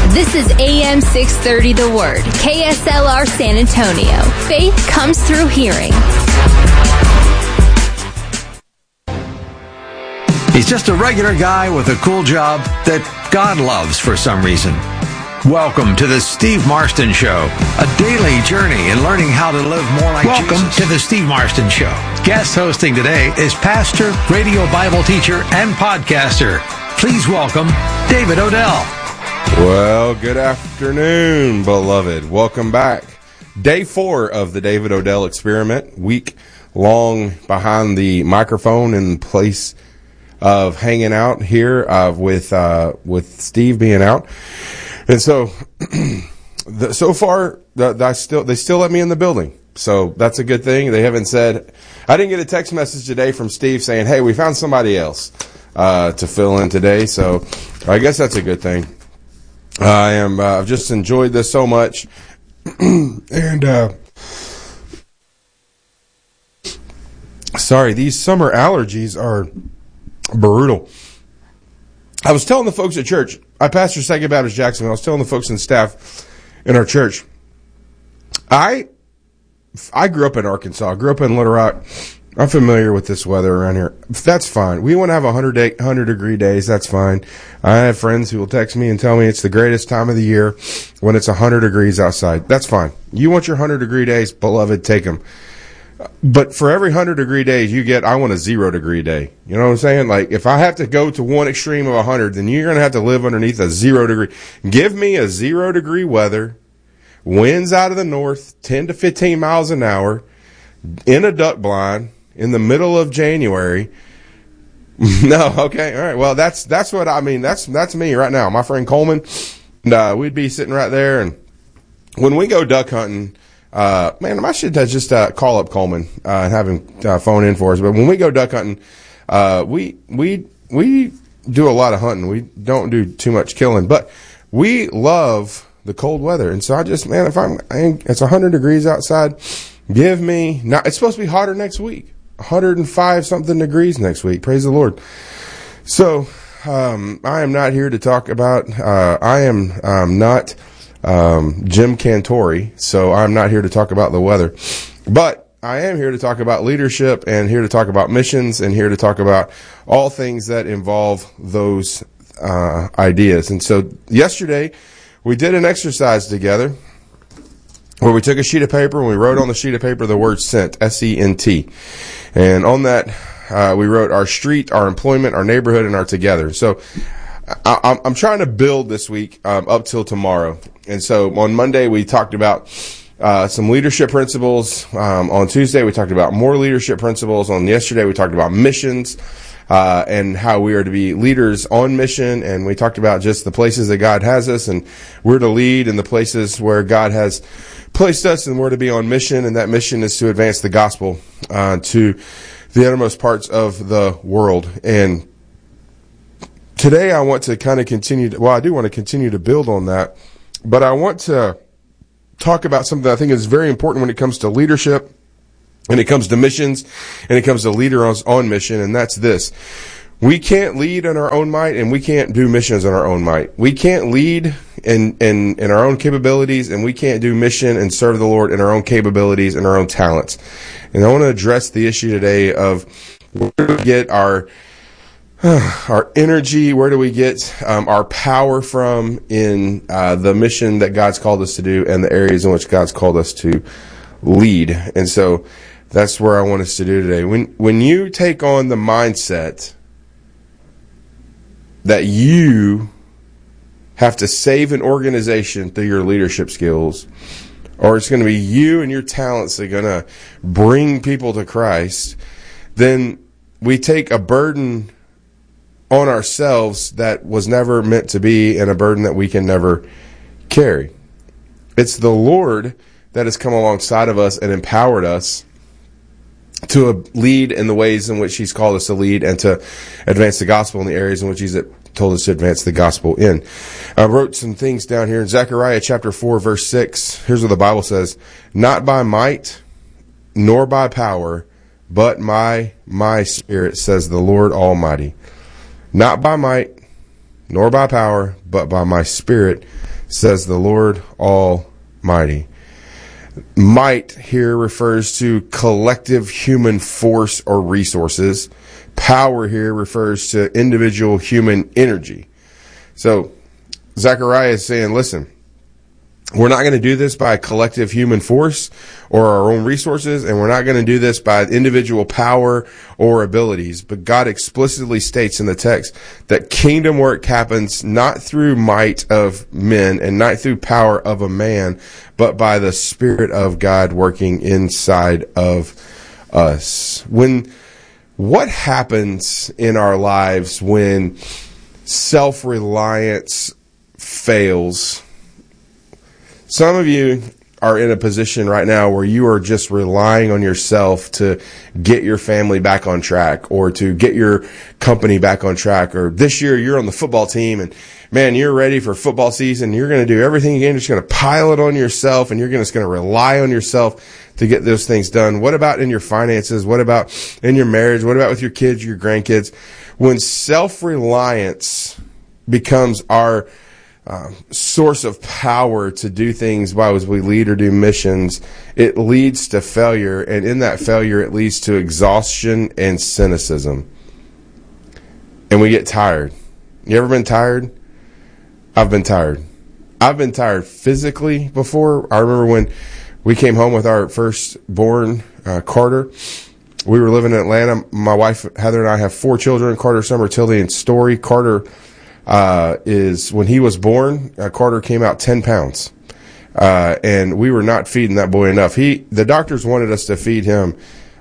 This is AM 630 The Word, KSLR San Antonio. Faith comes through hearing. He's just a regular guy with a cool job that God loves for some reason. Welcome to the Steve Marston Show, a daily journey in learning how to live more like Jesus. Welcome to the Steve Marston Show. Guest hosting today is pastor, radio Bible teacher, and podcaster. Please welcome David Odell. Well, good afternoon, beloved. Welcome back. Day 4 of the David Odell Experiment, week long behind the microphone in place of hanging out here with Steve being out. And so, so far, they still let me in the building. So that's a good thing. They haven't said, I didn't get a text message today from Steve saying, hey, we found somebody else to fill in today. So I guess that's a good thing. I've just enjoyed this so much. And, sorry, these summer allergies are brutal. I was telling the folks at church, I pastor Second Baptist Jacksonville. I was telling the folks and staff in our church, I grew up in Arkansas. I grew up in Little Rock. I'm familiar with this weather around here. That's fine. We want to have 100-degree days. That's fine. I have friends who will text me and tell me it's the greatest time of the year when it's 100 degrees outside. That's fine. You want your 100-degree days, beloved, take them. But for every 100-degree days you get, I want a 0-degree day. You know what I'm saying? Like, if I have to go to one extreme of 100, then you're going to have to live underneath a 0-degree. Give me a 0-degree weather, winds out of the north, 10 to 15 miles an hour, in a duck blind, in the middle of January. No, okay, all right. Well, that's what I mean. That's me right now. My friend Coleman, and we'd be sitting right there, and when we go duck hunting, man, I should just call up Coleman and have him phone in for us. But when we go duck hunting, we do a lot of hunting. We don't do too much killing, but we love the cold weather. And so I just, man, it's 100 degrees outside, give me, it's supposed to be hotter next week, 105 something degrees next week. Praise the Lord. So, I am not here to talk about, I am not Jim Cantori, so I'm not here to talk about the weather, but I am here to talk about leadership and here to talk about missions and here to talk about all things that involve those ideas. And so yesterday we did an exercise together where we took a sheet of paper and we wrote on the sheet of paper the word sent, S-E-N-T, and on that we wrote our street, our employment, our neighborhood, and our together. So I'm trying to build this week up till tomorrow. And so on Monday, we talked about some leadership principles. On Tuesday, we talked about more leadership principles. On yesterday, we talked about missions and how we are to be leaders on mission. And we talked about just the places that God has us, and we're to lead in the places where God has placed us, and we're to be on mission. And that mission is to advance the gospel to the uttermost parts of the world. And today I want to kind of I do want to continue to build on that, but I want to talk about something I think is very important when it comes to leadership, and it comes to missions, and it comes to leaders on mission, and that's this. We can't lead in our own might, and we can't do missions in our own might. We can't lead in our own capabilities, and we can't do mission and serve the Lord in our own capabilities and our own talents. And I want to address the issue today of where do we get our energy, where do we get our power from in the mission that God's called us to do and the areas in which God's called us to lead. And so that's where I want us to do today. When you take on the mindset that you have to save an organization through your leadership skills, or it's going to be you and your talents that are going to bring people to Christ, then we take a burden on ourselves that was never meant to be, and a burden that we can never carry. It's the Lord that has come alongside of us and empowered us to lead in the ways in which He's called us to lead, and to advance the gospel in the areas in which He's told us to advance the gospel in. I wrote some things down here in Zechariah chapter 4, verse 6. Here's what the Bible says: "Not by might, nor by power, but my spirit, says the Lord Almighty." Not by might, nor by power, but by my spirit, says the Lord Almighty. Might here refers to collective human force or resources. Power here refers to individual human energy. So Zechariah is saying, listen, we're not going to do this by collective human force or our own resources, and we're not going to do this by individual power or abilities. But God explicitly states in the text that kingdom work happens not through might of men and not through power of a man, but by the Spirit of God working inside of us. What happens in our lives when self-reliance fails? Some of you are in a position right now where you are just relying on yourself to get your family back on track or to get your company back on track. Or this year you're on the football team and man, you're ready for football season. You're going to do everything you can. You're just going to pile it on yourself and you're just going to rely on yourself to get those things done. What about in your finances? What about in your marriage? What about with your kids, your grandkids? When self-reliance becomes our source of power to do things as we lead or do missions, it leads to failure, and in that failure it leads to exhaustion and cynicism, and we get tired. You ever been tired? I've been tired. I've been tired physically before. I remember when we came home with our firstborn, Carter. We were living in Atlanta. My wife Heather and I have 4 children: Carter, Summer, Tilly, and Story. Carter is when he was born, Carter came out 10 pounds. And we were not feeding that boy enough. The doctors wanted us to feed him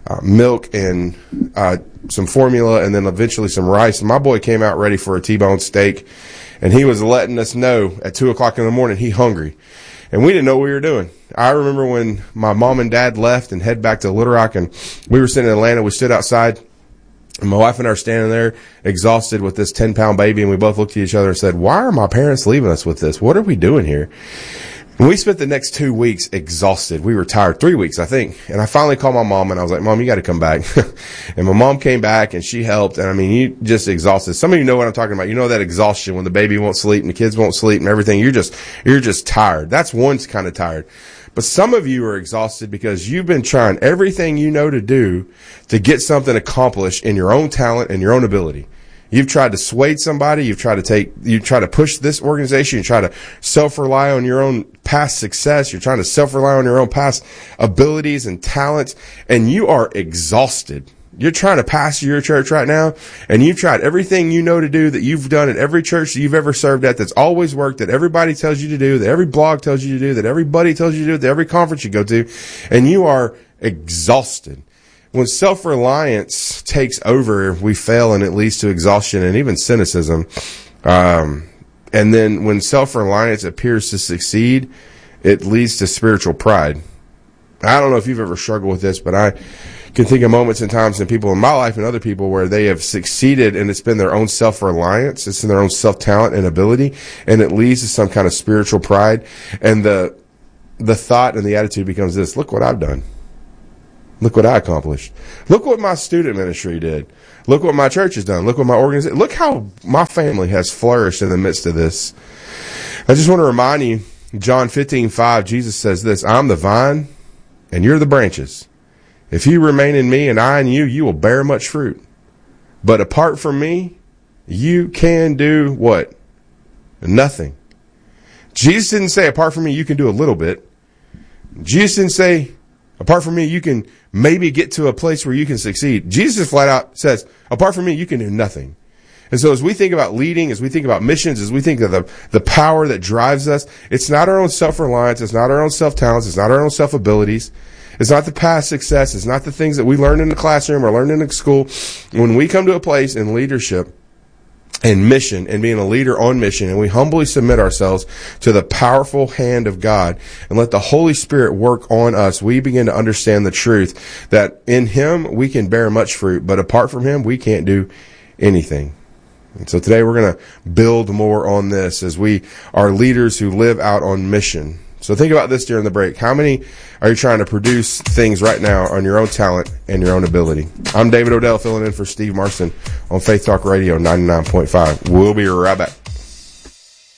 milk and some formula and then eventually some rice. And my boy came out ready for a T-bone steak, and he was letting us know at 2:00 in the morning he hungry. And we didn't know what we were doing. I remember when my mom and dad left and head back to Little Rock, and we were sitting in Atlanta, we stood outside. And my wife and I are standing there exhausted with this 10-pound baby, and we both looked at each other and said, why are my parents leaving us with this? What are we doing here? And we spent the next 2 weeks exhausted. We were tired. 3 weeks, I think. And I finally called my mom, and I was like, Mom, you got to come back. And my mom came back, and she helped. And, I mean, you just exhausted. Some of you know what I'm talking about. You know that exhaustion when the baby won't sleep and the kids won't sleep and everything. You're just tired. That's one kind of tired. But some of you are exhausted because you've been trying everything you know to do to get something accomplished in your own talent and your own ability. You've tried to sway somebody. You try to push this organization. You try to self-rely on your own past success. You're trying to self-rely on your own past abilities and talents, and you are exhausted. You're trying to pastor your church right now, and you've tried everything you know to do that you've done at every church that you've ever served at that's always worked, that everybody tells you to do, that every blog tells you to do, that everybody tells you to do, that every conference you go to, and you are exhausted. When self-reliance takes over, we fail, and it leads to exhaustion and even cynicism. And then when self-reliance appears to succeed, it leads to spiritual pride. I don't know if you've ever struggled with this, but I can think of moments and times and people in my life and other people where they have succeeded, and it's been their own self-reliance. It's in their own self-talent and ability, and it leads to some kind of spiritual pride. And the thought and the attitude becomes this: look what I've done. Look what I accomplished. Look what my student ministry did. Look what my church has done. Look what my organization, look how my family has flourished in the midst of this. I just want to remind you, John 15:5, Jesus says this: I'm the vine and you're the branches. If you remain in me and I in you, you will bear much fruit. But apart from me, you can do what? Nothing. Jesus didn't say, apart from me, you can do a little bit. Jesus didn't say, apart from me, you can maybe get to a place where you can succeed. Jesus flat out says, apart from me, you can do nothing. And so as we think about leading, as we think about missions, as we think of the power that drives us, it's not our own self-reliance, it's not our own self-talents, it's not our own self-abilities, it's not the past success, it's not the things that we learned in the classroom or learned in the school. When we come to a place in leadership and mission and being a leader on mission, and we humbly submit ourselves to the powerful hand of God and let the Holy Spirit work on us, we begin to understand the truth that in Him we can bear much fruit, but apart from Him we can't do anything. And so today we're going to build more on this as we are leaders who live out on mission. So think about this during the break. How many are you trying to produce things right now on your own talent and your own ability? I'm David Odell, filling in for Steve Marston on Faith Talk Radio 99.5. We'll be right back.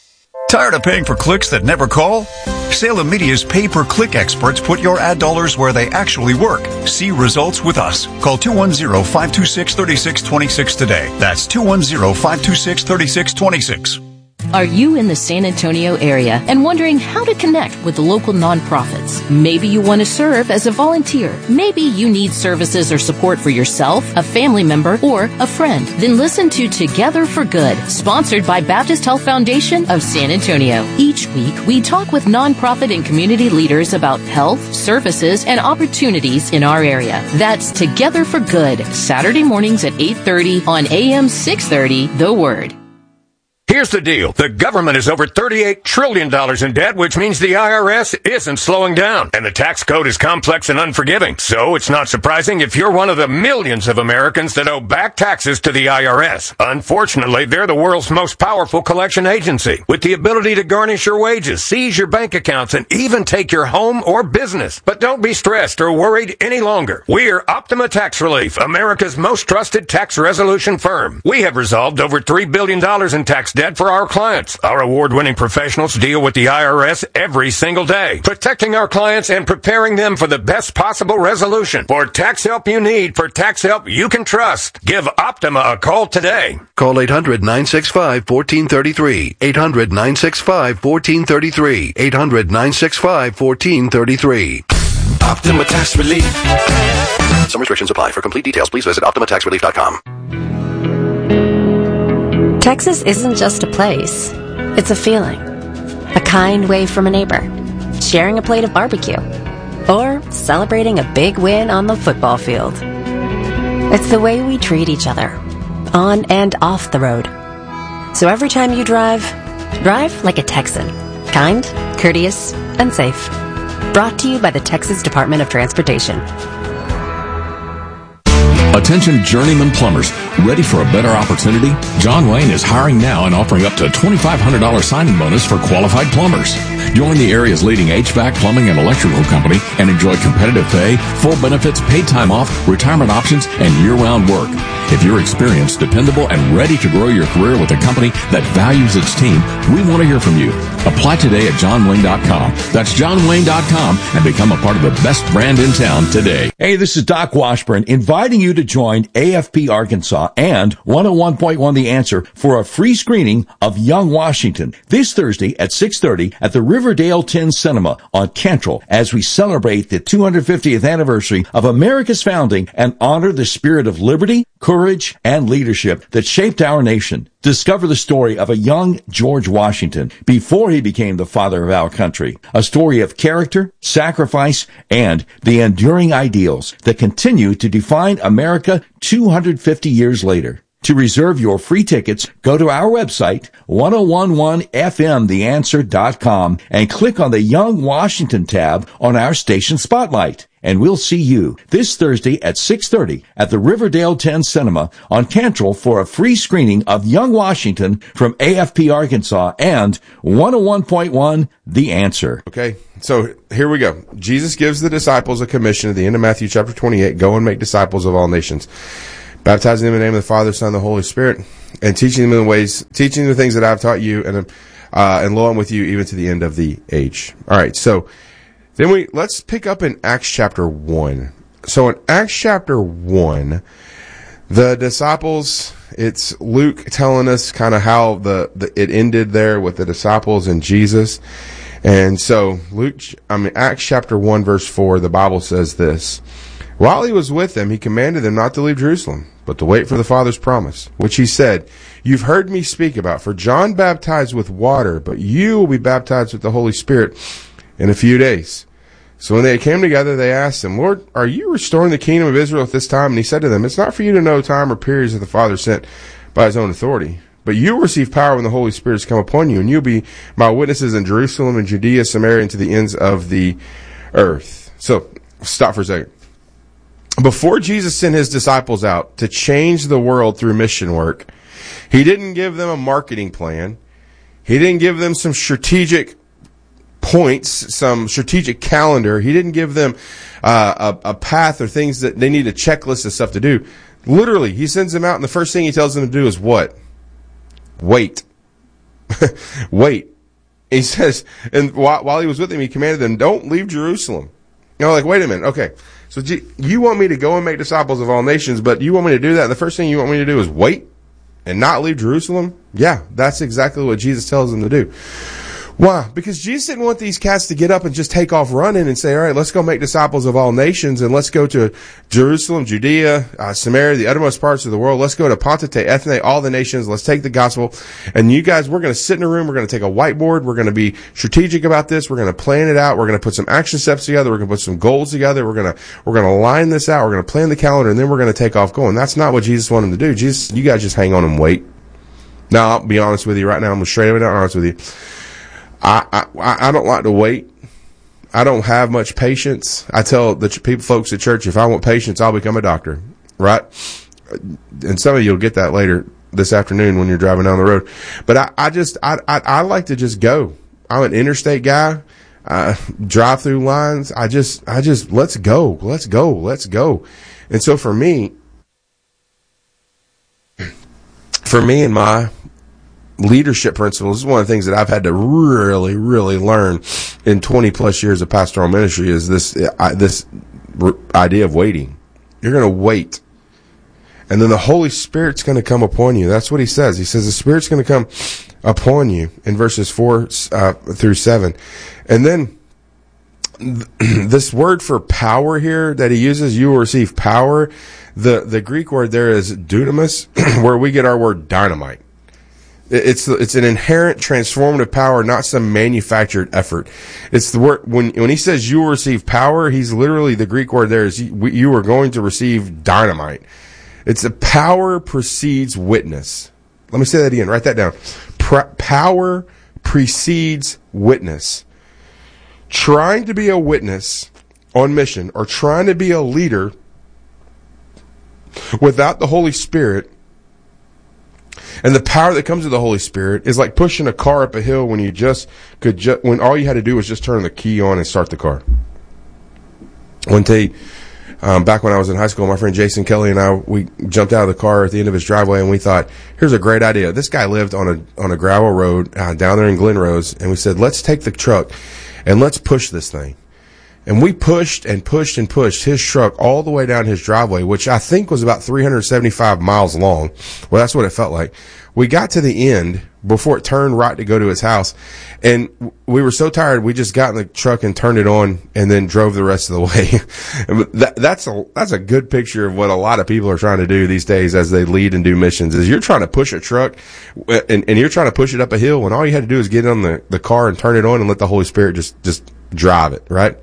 Tired of paying for clicks that never call? Salem Media's pay-per-click experts put your ad dollars where they actually work. See results with us. Call 210-526-3626 today. That's 210-526-3626. Are you in the San Antonio area and wondering how to connect with the local nonprofits? Maybe you want to serve as a volunteer. Maybe you need services or support for yourself, a family member, or a friend. Then listen to Together for Good, sponsored by Baptist Health Foundation of San Antonio. Each week, we talk with nonprofit and community leaders about health, services, and opportunities in our area. That's Together for Good, Saturday mornings at 8:30 on AM 630, The Word. Here's the deal. The government is over $38 trillion in debt, which means the IRS isn't slowing down. And the tax code is complex and unforgiving. So it's not surprising if you're one of the millions of Americans that owe back taxes to the IRS. Unfortunately, they're the world's most powerful collection agency, with the ability to garnish your wages, seize your bank accounts, and even take your home or business. But don't be stressed or worried any longer. We're Optima Tax Relief, America's most trusted tax resolution firm. We have resolved over $3 billion in tax debt for our clients. Our award-winning professionals deal with the IRS every single day, protecting our clients and preparing them for the best possible resolution. For tax help you need, for tax help you can trust, give Optima a call today. Call 800-965-1433. 800-965-1433. 800-965-1433. Optima Tax Relief. Some restrictions apply. For complete details, please visit OptimaTaxRelief.com. Texas isn't just a place. It's a feeling. A kind wave from a neighbor. Sharing a plate of barbecue. Or celebrating a big win on the football field. It's the way we treat each other. On and off the road. So every time you drive like a Texan. Kind, courteous, and safe. Brought to you by the Texas Department of Transportation. Attention journeyman plumbers, ready for a better opportunity? John Wayne is hiring now and offering up to a $2,500 signing bonus for qualified plumbers. Join the area's leading HVAC, plumbing, and electrical company and enjoy competitive pay, full benefits, paid time off, retirement options, and year-round work. If you're experienced, dependable, and ready to grow your career with a company that values its team, we want to hear from you. Apply today at johnwayne.com. That's johnwayne.com and become a part of the best brand in town today. Hey, this is Doc Washburn inviting you to join AFP Arkansas and 101.1 The Answer for a free screening of Young Washington this Thursday at 6:30 at the Riverdale 10 Cinema on Cantrell as we celebrate the 250th anniversary of America's founding and honor the spirit of liberty, courage, and leadership that shaped our nation. Discover the story of a young George Washington before he became the father of our country. A story of character, sacrifice, and the enduring ideals that continue to define America 250 years later. To reserve your free tickets, go to our website, 1011fmtheanswer.com, and click on the Young Washington tab on our station spotlight. And we'll see you this Thursday at 6:30 at the Riverdale 10 Cinema on Cantrell for a free screening of Young Washington from AFP Arkansas and 101.1 The Answer. Okay, so here we go. Jesus gives the disciples a commission at the end of Matthew chapter 28. Go and make disciples of all nations, baptizing them in the name of the Father, Son, and the Holy Spirit, and teaching them in the ways, teaching the things that I've taught you, and lo, I'm with you even to the end of the age. All right, so then let's pick up in Acts chapter 1. So in Acts chapter 1, the disciples, it's Luke telling us kind of how it ended there with the disciples and Jesus. And so Acts chapter 1 verse 4, the Bible says this: while he was with them, he commanded them not to leave Jerusalem, but to wait for the Father's promise, which he said, you've heard me speak about. For John baptized with water, but you will be baptized with the Holy Spirit in a few days. So when they came together, they asked him, Lord, are you restoring the kingdom of Israel at this time? And he said to them, it's not for you to know time or periods that the Father sent by his own authority. But you will receive power when the Holy Spirit has come upon you, and you'll be my witnesses in Jerusalem and Judea, Samaria, and to the ends of the earth. So stop for a second. Before Jesus sent his disciples out to change the world through mission work, he didn't give them a marketing plan. He didn't give them some strategic points, some strategic calendar. He didn't give them a path or things that they need, a checklist of stuff to do. Literally, he sends them out, and the first thing he tells them to do is what? Wait. Wait. He says, and while he was with him, he commanded them, don't leave Jerusalem. Like, wait a minute. Okay. So you want me to go and make disciples of all nations, but you want me to do that. And the first thing you want me to do is wait and not leave Jerusalem? Yeah, that's exactly what Jesus tells them to do. Why? Because Jesus didn't want these cats to get up and just take off running and say, all right, let's go make disciples of all nations, and let's go to Jerusalem, Judea, Samaria, the uttermost parts of the world. Let's go to Pontate, Ethne, all the nations. Let's take the gospel. And you guys, we're going to sit in a room. We're going to take a whiteboard. We're going to be strategic about this. We're going to plan it out. We're going to put some action steps together. We're going to put some goals together. We're going to line this out. We're going to plan the calendar, and then we're going to take off going. That's not what Jesus wanted them to do. Jesus, you guys just hang on and wait. Now, I'll be honest with you right now. I'm straight up honest with you. I don't like to wait. I don't have much patience. I tell the folks at church, if I want patience, I'll become a doctor, right? And some of you will get that later this afternoon when you're driving down the road. But I like to just go. I'm an interstate guy. Drive through lines. I just let's go. And so for me and my leadership principles, this is one of the things that I've had to really, really learn in 20 plus years of pastoral ministry, is this idea of waiting. You're going to wait. And then the Holy Spirit's going to come upon you. That's what he says. He says the Spirit's going to come upon you in verses 4 through 7. And then this word for power here that he uses, you will receive power. The Greek word there is dunamis, where we get our word dynamite. It's an inherent transformative power, not some manufactured effort. It's the word, when he says you will receive power, he's literally, the Greek word there is you are going to receive dynamite. It's a power precedes witness. Let me say that again. Write that down. Power precedes witness. Trying to be a witness on mission, or trying to be a leader without the Holy Spirit and the power that comes with the Holy Spirit is like pushing a car up a hill when you when all you had to do was just turn the key on and start the car. One day, back when I was in high school, my friend Jason Kelly and I, we jumped out of the car at the end of his driveway, and we thought, here's a great idea. This guy lived on a gravel road down there in Glen Rose, and we said, let's take the truck and let's push this thing. And we pushed and pushed and pushed his truck all the way down his driveway, which I think was about 375 miles long. Well, that's what it felt like. We got to the end before it turned right to go to his house, and we were so tired, we just got in the truck and turned it on and then drove the rest of the way. That's a good picture of what a lot of people are trying to do these days as they lead and do missions, is you're trying to push a truck and you're trying to push it up a hill when all you had to do is get on the car and turn it on and let the Holy Spirit just drive it, right?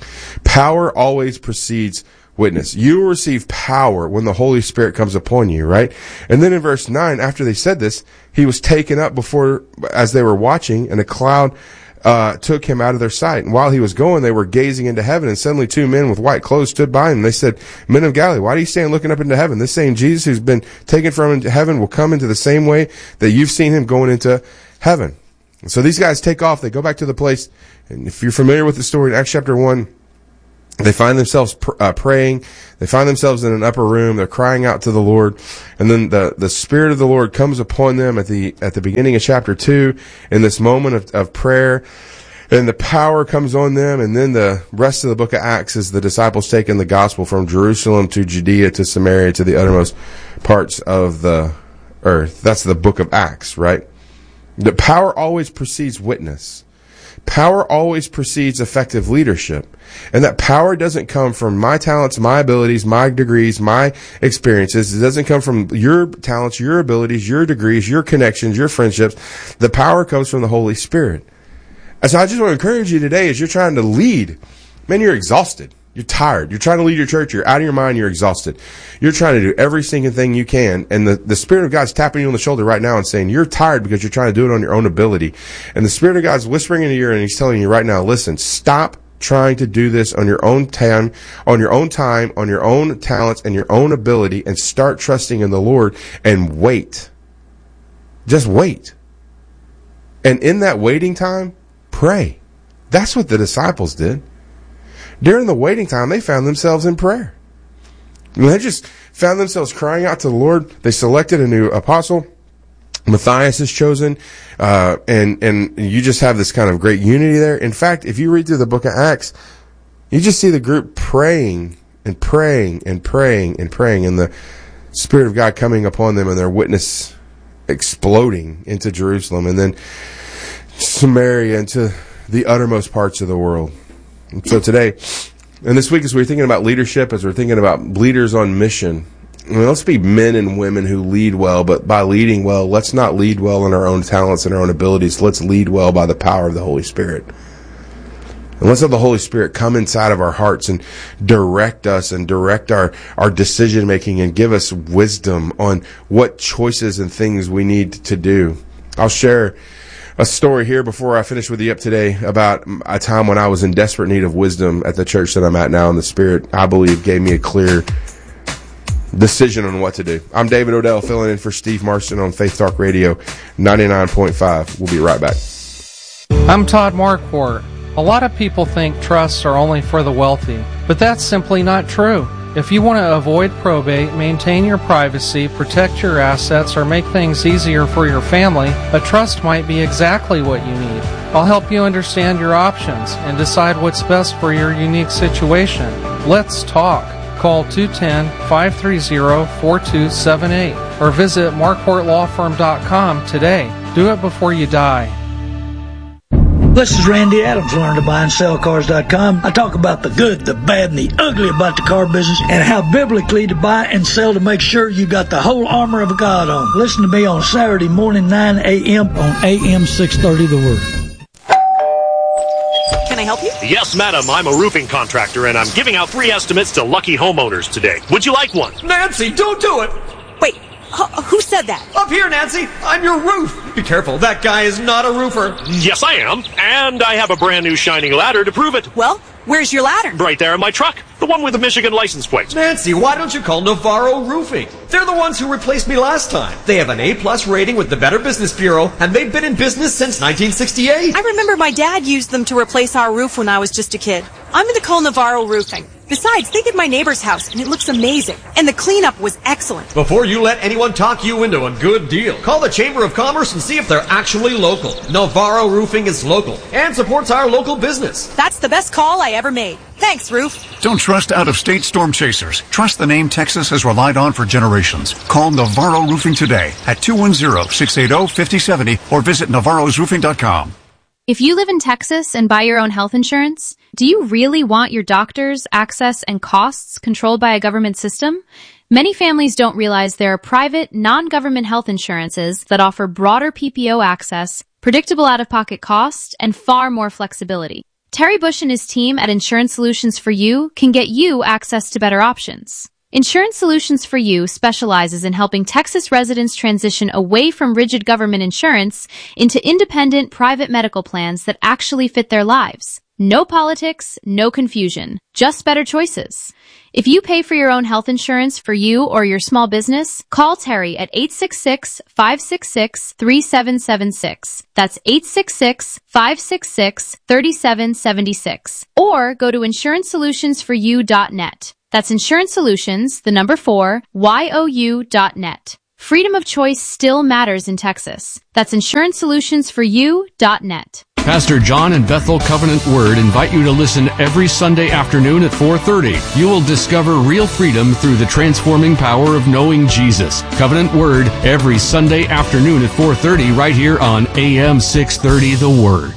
Power always precedes witness. You will receive power when the Holy Spirit comes upon you, right? And then in verse 9, after they said this, he was taken up as they were watching, and a cloud took him out of their sight. And while he was going, they were gazing into heaven, and suddenly two men with white clothes stood by him. They said, Men of Galilee, why do you stand looking up into heaven? This same Jesus who's been taken from into heaven will come into the same way that you've seen him going into heaven. And so these guys take off. They go back to the place. And if you're familiar with the story in Acts chapter 1, they find themselves praying. They find themselves in an upper room. They're crying out to the Lord. And then the Spirit of the Lord comes upon them at the beginning of chapter 2 in this moment of prayer. And the power comes on them. And then the rest of the book of Acts is the disciples taking the gospel from Jerusalem to Judea to Samaria to the uttermost parts of the earth. That's the book of Acts, right? The power always precedes witness. Power always precedes effective leadership. And that power doesn't come from my talents, my abilities, my degrees, my experiences. It doesn't come from your talents, your abilities, your degrees, your connections, your friendships. The power comes from the Holy Spirit. And so I just want to encourage you today, as you're trying to lead, man, you're exhausted. You're tired. You're trying to lead your church. You're out of your mind. You're exhausted. You're trying to do every single thing you can. And the Spirit of God's tapping you on the shoulder right now and saying, you're tired because you're trying to do it on your own ability. And the Spirit of God's whispering in your ear and he's telling you right now, listen, stop trying to do this on your own time, on your own talents and your own ability, and start trusting in the Lord and wait. Just wait. And in that waiting time, pray. That's what the disciples did. During the waiting time, they found themselves in prayer. And they just found themselves crying out to the Lord. They selected a new apostle. Matthias is chosen, and you just have this kind of great unity there. In fact, if you read through the book of Acts, you just see the group praying and praying and praying and praying, and the Spirit of God coming upon them, and their witness exploding into Jerusalem, and then Samaria, into the uttermost parts of the world. And so today, and this week, as we're thinking about leadership, as we're thinking about leaders on mission, let's be men and women who lead well, but by leading well, let's not lead well in our own talents and our own abilities. Let's lead well by the power of the Holy Spirit. And let's have the Holy Spirit come inside of our hearts and direct us and direct our decision making and give us wisdom on what choices and things we need to do. I'll share a story here before I finish with you up today about a time when I was in desperate need of wisdom at the church that I'm at now, and the Spirit, I believe, gave me a clear decision on what to do. I'm David Odell, filling in for Steve Marston on Faith Talk Radio 99.5. We'll be right back. I'm Todd Marquardt. A lot of people think trusts are only for the wealthy, but that's simply not true. If you want to avoid probate, maintain your privacy, protect your assets, or make things easier for your family, a trust might be exactly what you need. I'll help you understand your options and decide what's best for your unique situation. Let's talk. Call 210-530-4278 or visit marquardtlawfirm.com today. Do it before you die. This is Randy Adams, learntobuyandSellCars.com. I talk about the good, the bad, and the ugly about the car business and how biblically to buy and sell to make sure you got the whole armor of God on. Listen to me on Saturday morning, 9 a.m. on AM 630 The Word. Can I help you? Yes, madam. I'm a roofing contractor, and I'm giving out free estimates to lucky homeowners today. Would you like one? Nancy, don't do it! Wait, who said that? Up here, Nancy! I'm your roof! Be careful, that guy is not a roofer. Yes, I am. And I have a brand new shining ladder to prove it. Well, where's your ladder? Right there in my truck. The one with the Michigan license plate. Nancy, why don't you call Navarro Roofing? They're the ones who replaced me last time. They have an A-plus rating with the Better Business Bureau, and they've been in business since 1968. I remember my dad used them to replace our roof when I was just a kid. I'm going to call Navarro Roofing. Besides, they did my neighbor's house, and it looks amazing. And the cleanup was excellent. Before you let anyone talk you into a good deal, call the Chamber of Commerce and see if they're actually local. Navarro Roofing is local and supports our local business. That's the best call I ever made. Thanks, Roof. Don't trust out-of-state storm chasers. Trust the name Texas has relied on for generations. Call Navarro Roofing today at 210-680-5070 or visit navarrosroofing.com. If you live in Texas and buy your own health insurance, do you really want your doctors, access, and costs controlled by a government system? Many families don't realize there are private, non-government health insurances that offer broader PPO access, predictable out-of-pocket costs, and far more flexibility. Terry Bush and his team at Insurance Solutions for You can get you access to better options. Insurance Solutions for You specializes in helping Texas residents transition away from rigid government insurance into independent private medical plans that actually fit their lives. No politics, no confusion, just better choices. If you pay for your own health insurance for you or your small business, call Terry at 866-566-3776. That's 866-566-3776. Or go to insurancesolutionsforyou.net. That's Insurance Solutions, the number 4, YOU.net. Freedom of choice still matters in Texas. That's insurancesolutionsforyou.net. Pastor John and Bethel Covenant Word invite you to listen every Sunday afternoon at 4:30. You will discover real freedom through the transforming power of knowing Jesus. Covenant Word every Sunday afternoon at 4:30 right here on AM 630 The Word.